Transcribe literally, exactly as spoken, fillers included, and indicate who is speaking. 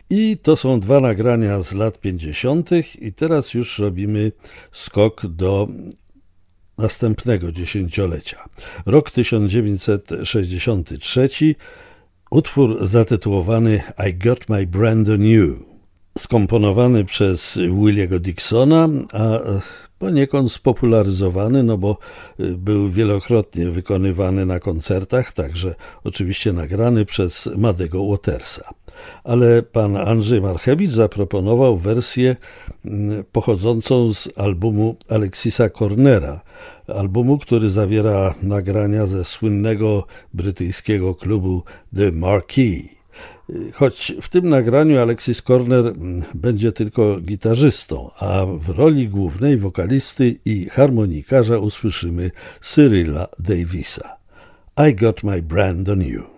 Speaker 1: I to są dwa nagrania z lat pięćdziesiątych i teraz już robimy skok do następnego dziesięciolecia. Rok tysiąc dziewięćset sześćdziesiąty trzeci, utwór zatytułowany I Got My Brand New, skomponowany przez Williego Dixona, a poniekąd spopularyzowany, no bo był wielokrotnie wykonywany na koncertach, także oczywiście nagrany przez Muddego Watersa. Ale pan Andrzej Marchewicz zaproponował wersję pochodzącą z albumu Alexisa Cornera, albumu, który zawiera nagrania ze słynnego brytyjskiego klubu The Marquee. Choć w tym nagraniu Alexis Corner będzie tylko gitarzystą, a w roli głównej wokalisty i harmonikarza usłyszymy Cyrilla Davisa. I Got My Brand On You.